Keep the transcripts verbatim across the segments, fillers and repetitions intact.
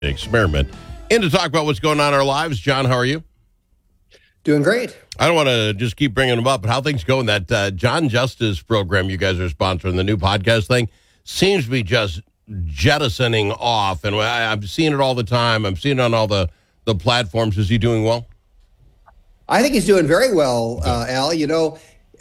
experiment. And to talk about what's going on in our lives, John, how are you? Doing great. I don't want to just keep bringing them up, but how things going? That uh, John Justice program you guys are sponsoring, the new podcast thing, seems to be just jettisoning off. And I, I'm seeing it all the time. I'm seeing it on all the, the platforms. Is he doing well? I think he's doing very well, uh, Al. You know,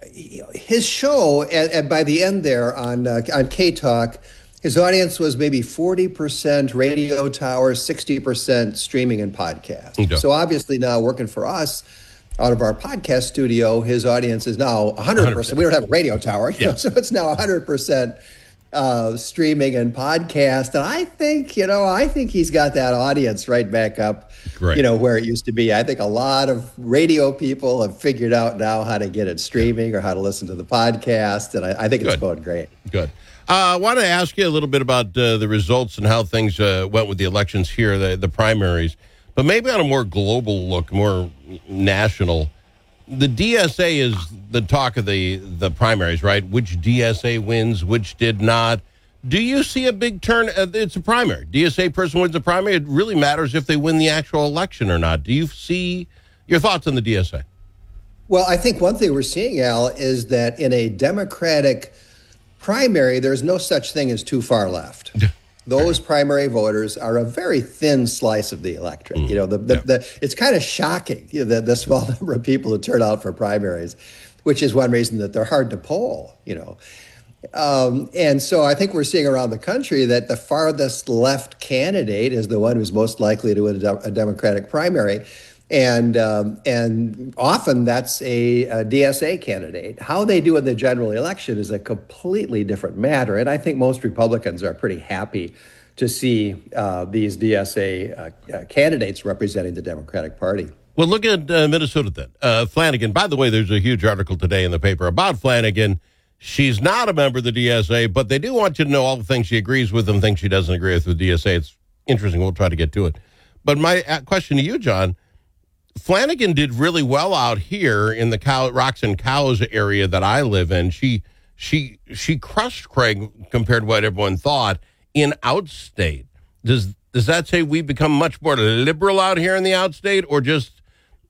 his show, and, and by the end there on uh, on K-Talk, his audience was maybe forty percent radio tower, sixty percent streaming and podcast. Okay. So obviously now working for us out of our podcast studio, his audience is now one hundred percent. one hundred percent. We don't have a radio tower, you yeah. know, so it's now one hundred percent uh, streaming and podcast. And I think, you know, I think he's got that audience right back up, Great. you know, where it used to be. I think a lot of radio people have figured out now how to get it streaming or how to listen to the podcast. And I, I think Good. it's going great. Good. Uh, I want to ask you a little bit about uh, the results and how things uh, went with the elections here, the, the primaries, but maybe on a more global look, more national. The D S A is the talk of the, the primaries, right? Which D S A wins, which did not. Do you see a big turn? Uh, it's a primary. D S A person wins a primary. It really matters if they win the actual election or not. Do you see your thoughts on the D S A? Well, I think one thing we're seeing, Al, is that in a Democratic primary, there's no such thing as too far left. Those primary voters are a very thin slice of the electorate. Mm, you know, the, the, yeah. the it's kind of shocking, you know, the, the small number of people who turn out for primaries, which is one reason that they're hard to poll, you know. Um, and so I think we're seeing around the country that the farthest left candidate is the one who's most likely to win a, de- a Democratic primary. And um, and often that's a, a D S A candidate. How they do in the general election is a completely different matter. And I think most Republicans are pretty happy to see uh, these D S A uh, uh, candidates representing the Democratic Party. Well, look at uh, Minnesota then. Uh, Flanagan, by the way, there's a huge article today in the paper about Flanagan. She's not a member of the D S A, but they do want you to know all the things she agrees with and things she doesn't agree with with the D S A. It's interesting. We'll try to get to it. But my question to you, John, Flanagan did really well out here in the cow, Rocks and Cows area that I live in. She she she crushed Craig compared to what everyone thought in outstate. Does does that say we become much more liberal out here in the outstate, or just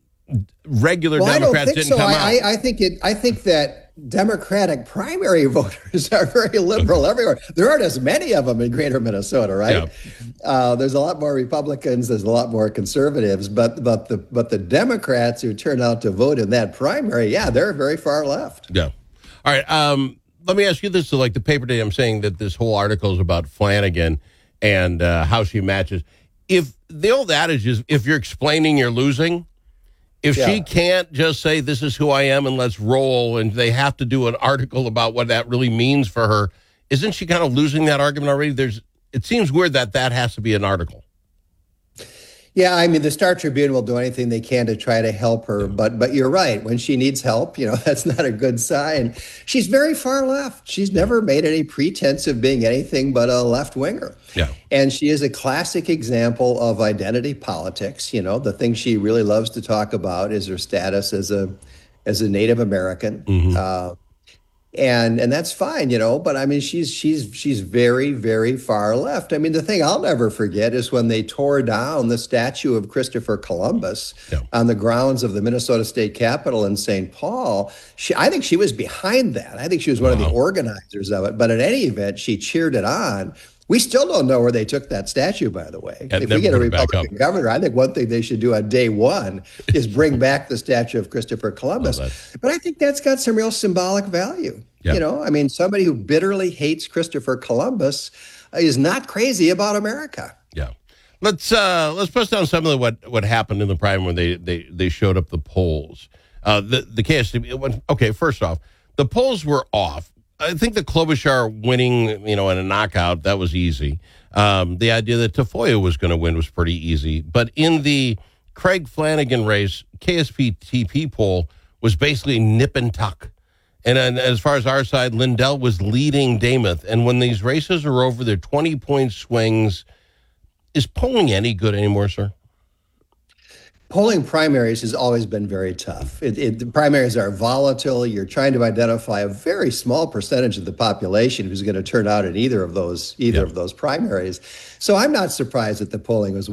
regular well, Democrats I don't think didn't so. come I, out? I, I think it. I think that Democratic primary voters are very liberal everywhere. There aren't as many of them in greater Minnesota, right? Yeah. Uh, there's a lot more Republicans, there's a lot more conservatives, but but the but the Democrats who turn out to vote in that primary, yeah, they're very far left. Yeah. All right. Um, let me ask you this. So like the paper today, I'm saying that this whole article is about Flanagan and uh, how she matches. If the old adage is, if you're explaining, you're losing. If yeah. she can't just say, this is who I am and let's roll, and they have to do an article about what that really means for her, isn't she kind of losing that argument already? There's, it seems weird that that has to be an article. Yeah, I mean, the Star Tribune will do anything they can to try to help her, but but you're right. When she needs help, you know, that's not a good sign. She's very far left. She's never made any pretense of being anything but a left-winger. Yeah. And she is a classic example of identity politics. You know, the thing she really loves to talk about is her status as a as a Native American. Mm-hmm. Uh, And and that's fine, you know, but I mean, she's she's she's very, very far left. I mean, the thing I'll never forget is when they tore down the statue of Christopher Columbus yeah. on the grounds of the Minnesota State Capitol in Saint Paul. She, I think she was behind that. I think she was one wow. of the organizers of it. But in any event, she cheered it on. We still don't know where they took that statue, by the way. And if we get a Republican governor, I think one thing they should do on day one is bring back the statue of Christopher Columbus. But I think that's got some real symbolic value. Yeah. You know, I mean, somebody who bitterly hates Christopher Columbus is not crazy about America. Yeah. Let's uh, let's press down some of what, what happened in the primary when they, they, they showed up the polls. Uh, the, the K S T P, okay, first off, the polls were off. I think the Klobuchar winning, you know, in a knockout, that was easy. Um, the idea that Tafoya was going to win was pretty easy. But in the Craig Flanagan race, K S P T P poll was basically nip and tuck. And, and as far as our side, Lindell was leading Dameth. And when these races are over, they're twenty-point swings. Is polling any good anymore, sir? Polling primaries has always been very tough. It, it, the primaries are volatile. You're trying to identify a very small percentage of the population who's going to turn out in either of those either Yeah. of those primaries. So I'm not surprised that the polling was